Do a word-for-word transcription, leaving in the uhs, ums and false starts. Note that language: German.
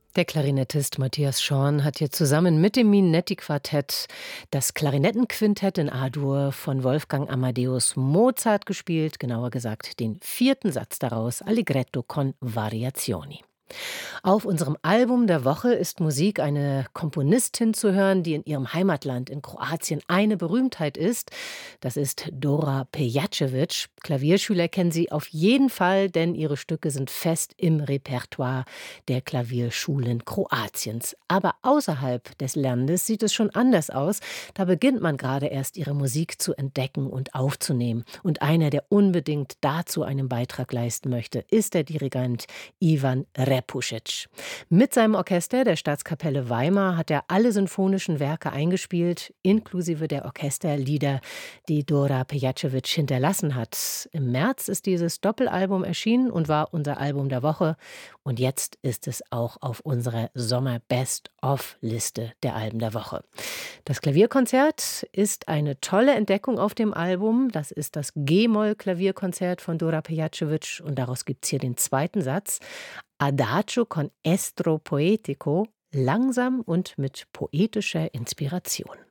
Der Klarinettist Matthias Schorn hat hier zusammen mit dem Minetti-Quartett das Klarinettenquintett in A-Dur von Wolfgang Amadeus Mozart gespielt, genauer gesagt den vierten Satz daraus, Allegretto con variazioni. Auf unserem Album der Woche ist Musik eine Komponistin zu hören, die in ihrem Heimatland in Kroatien eine Berühmtheit ist. Das ist Dora Pejacevic. Klavierschüler kennen sie auf jeden Fall, denn ihre Stücke sind fest im Repertoire der Klavierschulen Kroatiens. Aber außerhalb des Landes sieht es schon anders aus. Da beginnt man gerade erst, ihre Musik zu entdecken und aufzunehmen. Und einer, der unbedingt dazu einen Beitrag leisten möchte, ist der Dirigent Ivan Repusic. Mit seinem Orchester der Staatskapelle Weimar hat er alle sinfonischen Werke eingespielt, inklusive der Orchesterlieder, die Dora Pejacevic hinterlassen hat. Im März ist dieses Doppelalbum erschienen und war unser Album der Woche. Und jetzt ist es auch auf unserer Sommer-Best-of-Liste der Alben der Woche. Das Klavierkonzert ist eine tolle Entdeckung auf dem Album. Das ist das G-Moll-Klavierkonzert von Dora Pejacevic und daraus gibt es hier den zweiten Satz. Adagio con estro poetico, langsam und mit poetischer Inspiration.